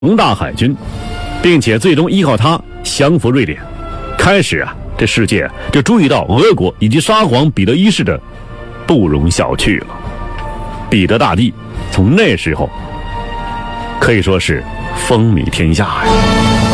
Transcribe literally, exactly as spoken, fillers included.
强大海军，并且最终依靠它降服瑞典。开始啊，这世界就注意到俄国以及沙皇彼得一世的不容小觑了。彼得大帝从那时候可以说是风靡天下呀。